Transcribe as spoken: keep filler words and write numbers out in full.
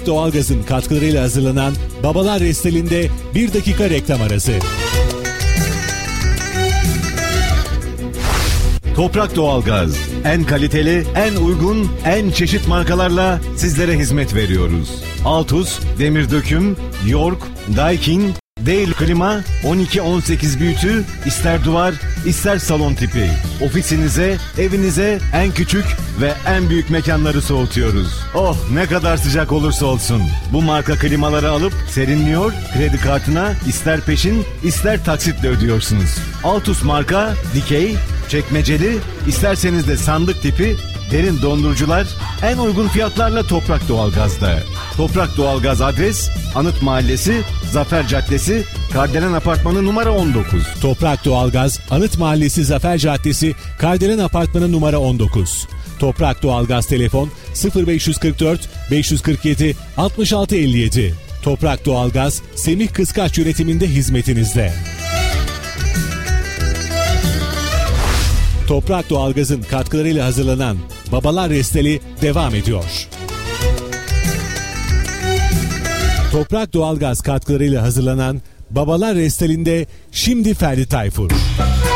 Doğalgaz'ın katkılarıyla hazırlanan Babalar Restel'inde bir dakika reklam arası. Toprak Doğalgaz, en kaliteli, en uygun, en çeşit markalarla sizlere hizmet veriyoruz. Altus, Demir Döküm, York, Daikin, Dale Klima, on iki on sekiz büyütü, ister duvar, ister salon tipi. Ofisinize, evinize en küçük ve en büyük mekanları soğutuyoruz. Oh, ne kadar sıcak olursa olsun. Bu marka klimaları alıp serinliyor, kredi kartına ister peşin, ister taksitle ödüyorsunuz. Altus marka, dikey, çekmeceli, isterseniz de sandık tipi derin dondurucular en uygun fiyatlarla Toprak Doğalgaz'da. Toprak Doğalgaz adres Anıt Mahallesi, Zafer Caddesi, Kardelen Apartmanı numara on dokuz. Toprak Doğalgaz, Anıt Mahallesi, Zafer Caddesi, Kardelen Apartmanı numara on dokuz. Toprak Doğalgaz telefon sıfır beş kırk dört beş kırk yedi altmış altı elli yedi. Toprak Doğalgaz, Semih Kıskaç yönetiminde hizmetinizde. Toprak Doğalgaz'ın katkılarıyla hazırlanan Babalar Resteli devam ediyor. Toprak Doğalgaz katkılarıyla hazırlanan Babalar Restel'inde şimdi Ferdi Tayfur.